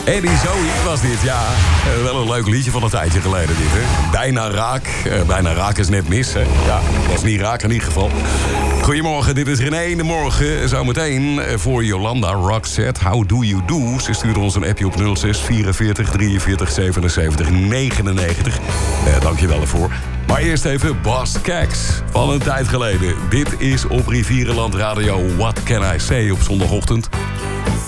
Eddie Zoe was dit, ja. Wel een leuk liedje van een tijdje geleden dit, hè. Bijna raak. Bijna raak is net mis, hè. Ja, was niet raak in ieder geval. Goedemorgen, dit is René in de morgen. Zometeen voor Jolanda Roxette. How do you do? Ze stuurde ons een appje op 06 44 43 77 99. Dank je wel ervoor. Maar eerst even Bas Kax van een tijd geleden. Dit is op Rivierenland Radio What Can I Say op zondagochtend.